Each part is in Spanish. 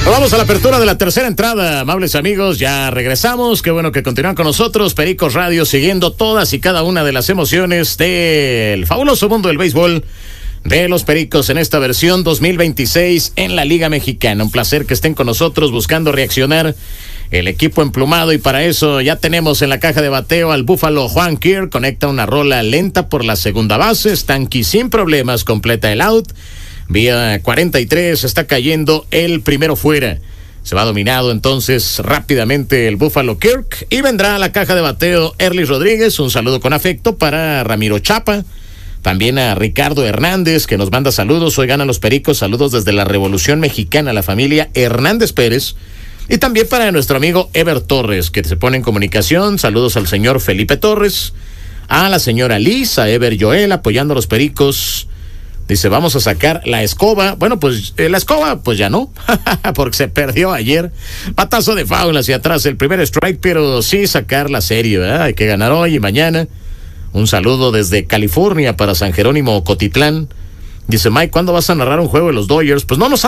Vamos a la apertura de la tercera entrada, amables amigos, ya regresamos, qué bueno que continúan con nosotros, Pericos Radio, siguiendo todas y cada una de las emociones del fabuloso mundo del béisbol de los Pericos en esta versión 2026 en la Liga Mexicana. Un placer que estén con nosotros buscando reaccionar el equipo emplumado, y para eso ya tenemos en la caja de bateo al búfalo Juan Kirk. Conecta una rola lenta por la segunda base, Stanky sin problemas completa el out. Vía 43 está cayendo el primero fuera. Se va dominado entonces rápidamente el búfalo Kirk, y vendrá a la caja de bateo Erlis Rodríguez. Un saludo con afecto para Ramiro Chapa, también a Ricardo Hernández, que nos manda saludos. Hoy ganan los Pericos, saludos desde la Revolución Mexicana, la familia Hernández Pérez. Y también para nuestro amigo Ever Torres, que se pone en comunicación. Saludos al señor Felipe Torres, a la señora Liz, a Ever Joel apoyando a los Pericos. Dice, vamos a sacar la escoba. Bueno, pues la escoba, pues ya no, porque se perdió ayer. Patazo de foul hacia atrás, el primer strike, pero sí sacar la serie, ¿verdad? Hay que ganar hoy y mañana. Un saludo desde California para San Jerónimo Cotitlán. Dice, Mike, ¿cuándo vas a narrar un juego de los Dodgers? Pues no nos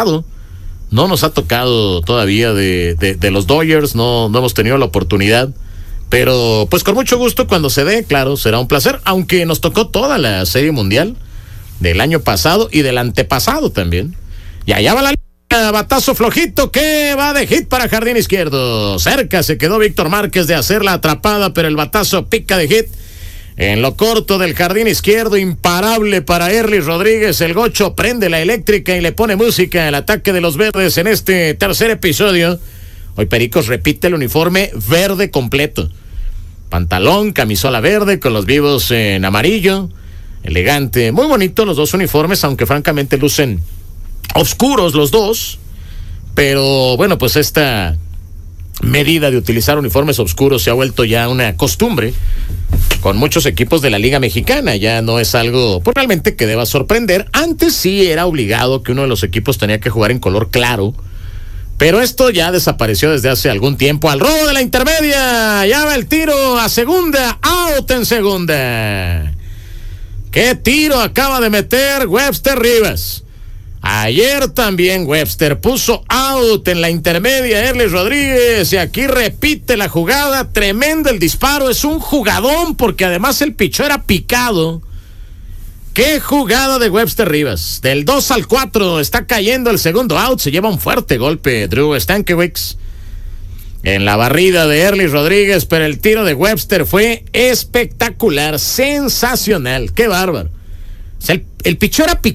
ha tocado todavía de los Dodgers, no hemos tenido la oportunidad. Pero pues con mucho gusto cuando se dé, claro, será un placer, aunque nos tocó toda la Serie Mundial del año pasado y del antepasado también. Y allá va la línea, batazo flojito que va de hit para jardín izquierdo. Cerca se quedó Víctor Márquez de hacer la atrapada, pero el batazo pica de hit en lo corto del jardín izquierdo. Imparable para Erlis Rodríguez. El gocho prende la eléctrica y le pone música al ataque de los verdes en este tercer episodio. Hoy Pericos repite el uniforme verde completo. Pantalón, camisola verde con los vivos en amarillo. Elegante, muy bonito los dos uniformes, aunque francamente lucen oscuros los dos. Pero bueno, pues esta medida de utilizar uniformes oscuros se ha vuelto ya una costumbre con muchos equipos de la Liga Mexicana. Ya no es algo pues, realmente que deba sorprender. Antes sí era obligado que uno de los equipos tenía que jugar en color claro, pero esto ya desapareció desde hace algún tiempo. Al robo de la intermedia, ya va el tiro a segunda, out en segunda. ¡Qué tiro acaba de meter Webster Rivas! Ayer también Webster puso out en la intermedia Erlis Rodríguez, y aquí repite la jugada. Tremendo el disparo, es un jugadón porque además el pichó era picado. ¡Qué jugada de Webster Rivas! Del 2-4 está cayendo el segundo out, se lleva un fuerte golpe Drew Stankiewicz en la barrida de Erlis Rodríguez, pero el tiro de Webster fue espectacular, sensacional, qué bárbaro. O sea, el pichó era picado.